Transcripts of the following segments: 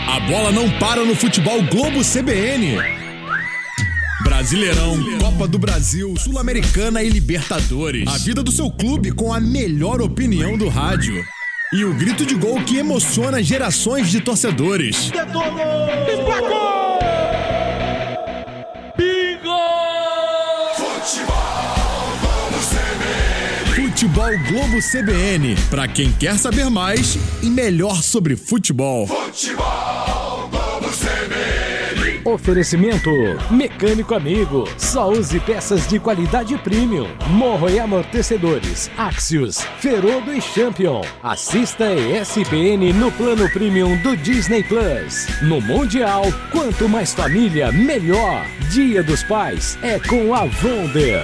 A bola não para no futebol Globo CBN. Brasileirão, Copa do Brasil, Sul-Americana e Libertadores. A vida do seu clube com a melhor opinião do rádio. E o grito de gol que emociona gerações de torcedores. Detonou! Emplacou! Bingo! Futebol Globo CBN. Pra quem quer saber mais e melhor sobre futebol. Futebol Globo CBN. Oferecimento Mecânico Amigo. Só use peças de qualidade premium. Morro e amortecedores. Axios, Ferodo e Champion. Assista ESPN no plano premium do Disney Plus. No Mundial, quanto mais família, melhor. Dia dos Pais é com a Wonder.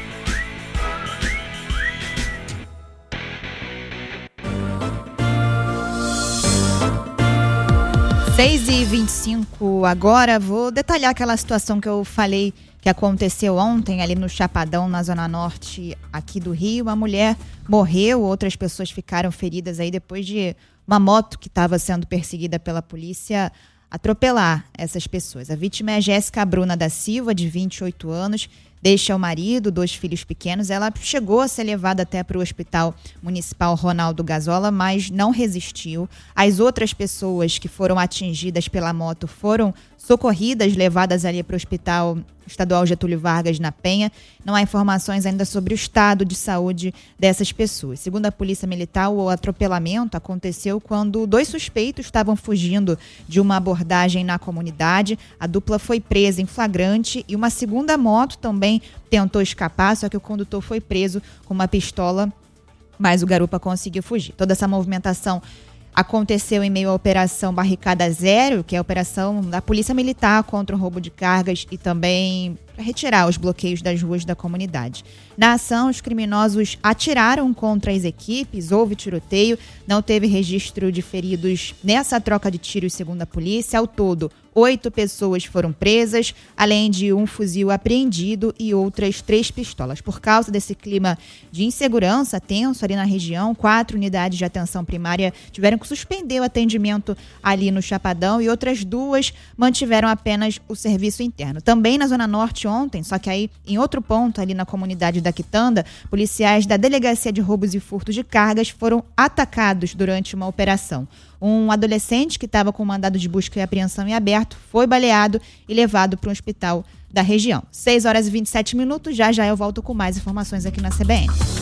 6h25 agora, vou detalhar aquela situação que eu falei que aconteceu ontem ali no Chapadão, na Zona Norte aqui do Rio. Uma mulher morreu, outras pessoas ficaram feridas aí depois de uma moto que estava sendo perseguida pela polícia atropelar essas pessoas. A vítima é a Jéssica Bruna da Silva, de 28 anos, deixa o marido, 2 filhos pequenos. Ela chegou a ser levada até para o Hospital Municipal Ronaldo Gazola, mas não resistiu. As outras pessoas que foram atingidas pela moto foram socorridas, levadas ali para o Hospital Estadual Getúlio Vargas, na Penha. Não há informações ainda sobre o estado de saúde dessas pessoas. Segundo a Polícia Militar, o atropelamento aconteceu quando 2 suspeitos estavam fugindo de uma abordagem na comunidade. A dupla foi presa em flagrante e uma segunda moto também tentou escapar, só que o condutor foi preso com uma pistola, mas o garupa conseguiu fugir. Toda essa movimentação aconteceu em meio à Operação Barricada Zero, que é a operação da Polícia Militar contra o roubo de cargas e também para retirar os bloqueios das ruas da comunidade. Na ação, os criminosos atiraram contra as equipes, houve tiroteio, não teve registro de feridos nessa troca de tiros, segundo a polícia. Ao todo, 8 pessoas foram presas, além de um fuzil apreendido e outras 3 pistolas. Por causa desse clima de insegurança tenso ali na região, 4 unidades de atenção primária tiveram que suspender o atendimento ali no Chapadão e outras 2 mantiveram apenas o serviço interno. Também na Zona Norte ontem, só que aí em outro ponto ali na comunidade da Quitanda, policiais da Delegacia de Roubos e Furtos de Cargas foram atacados durante uma operação. Um adolescente que estava com mandado de busca e apreensão em aberto foi baleado e levado para um hospital da região. 6h27, já eu volto com mais informações aqui na CBN.